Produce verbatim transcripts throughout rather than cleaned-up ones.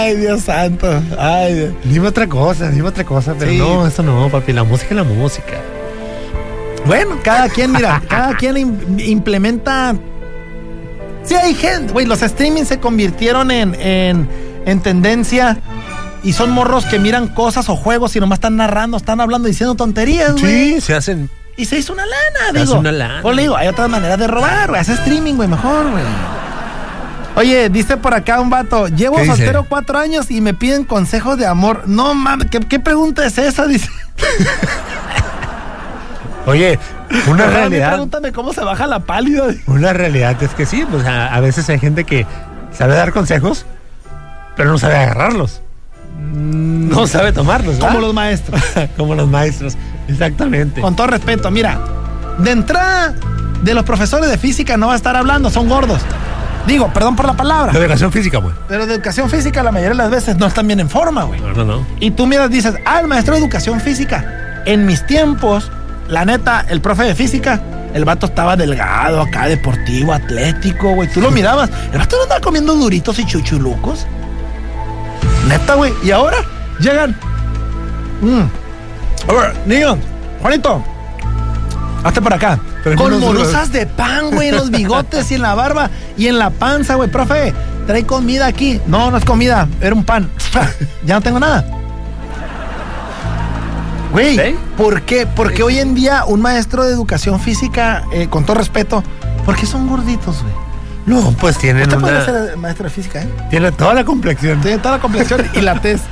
Ay, Dios santo. Ay, Dios. Dime otra cosa, dime otra cosa, pero Sí. no, eso no, papi, la música es la música. Bueno, cada quien, mira, cada quien im- implementa. Sí, hay gente, güey, los streamings se convirtieron en, en, en tendencia y son morros que miran cosas o juegos y nomás están narrando, están hablando, diciendo tonterías, güey. Sí, se hacen. Y se hizo una lana, Se digo. hace una lana. Pues le digo, hay otras maneras de robar, güey. Hace streaming, güey, mejor, güey. Oye, dice por acá un vato, llevo ¿Qué dice? soltero cuatro años y me piden consejos de amor. No mames, ¿qué, qué pregunta es esa? Dice. Oye, una A mí realidad. pregúntame cómo se baja la pálida. Una realidad es que sí, pues a, a veces hay gente que sabe dar consejos, pero no sabe agarrarlos. No sabe tomarlos, ¿verdad? Como los maestros. Como los maestros, exactamente. Con todo respeto, mira, de entrada, de los profesores de física no va a estar hablando, son gordos. Digo, perdón por la palabra. La educación física, güey. Pero de educación física la mayoría de las veces no están bien en forma, güey. No, no, no. Y tú miras, dices, ah, el maestro de educación física. En mis tiempos, la neta, el profe de física, el vato estaba delgado, acá, deportivo, atlético, güey. Tú lo mirabas. El vato no andaba comiendo duritos y chuchulucos. Neta, güey. Y ahora llegan. Mm. A ver, niño, Juanito, hazte por acá. Traemos Con unos morusas de pan, güey, en los bigotes y en la barba y en la panza, güey. Profe, trae comida aquí. No, no es comida, era un pan. Ya no tengo nada. Güey, ¿Sí? ¿por qué? Porque hoy en día un maestro de educación física, eh, con todo respeto, ¿por qué son gorditos, güey? No, pues tienen Usted podría una. ser maestro de física, ¿eh? Tiene toda la complexión. Tiene toda la complexión y la tez.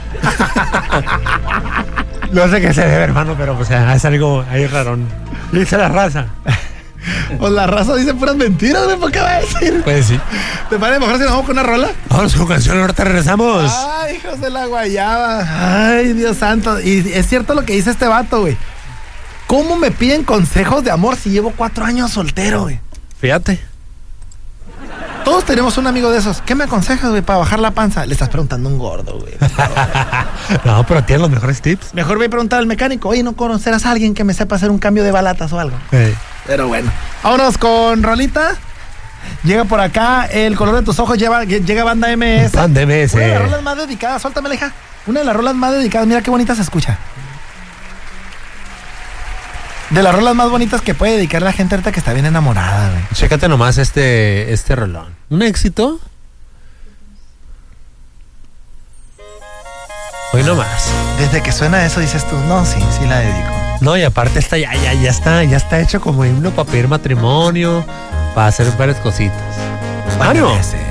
No sé qué se debe, hermano, pero pues es algo ahí rarón. Dice la raza. Pues la raza dice puras mentiras, güey, ¿por qué va a decir? Pues sí. ¿Te parece mejor si nos vamos con una rola? Vamos con canción, ahorita regresamos. Ay, hijos de la guayaba. Ay, Dios santo. Y es cierto lo que dice este vato, güey. ¿Cómo me piden consejos de amor si llevo cuatro años soltero, güey? Fíjate. Todos tenemos un amigo de esos. ¿Qué me aconsejas, güey, para bajar la panza? Le estás preguntando a un gordo, güey. No, pero tiene los mejores tips. Mejor voy a preguntar al mecánico. Oye, ¿no conocerás a alguien que me sepa hacer un cambio de balatas o algo? Hey. Pero bueno. Vámonos con rolita. Llega por acá el color de tus ojos. Lleva, llega Banda M S. Banda M S. Una de las rolas más dedicadas. Suéltame, hija. Una de las rolas más dedicadas. Mira qué bonita se escucha. De las rolas más bonitas que puede dedicar la gente ahorita que está bien enamorada, güey. Chécate nomás este, este rolón. ¿Un éxito? Hoy nomás. Desde que suena eso dices tú, no, sí, sí la dedico. No, y aparte está ya, ya, ya está, ya está hecho como himno para pedir matrimonio, para hacer varias cositas. Banda Claro. M S.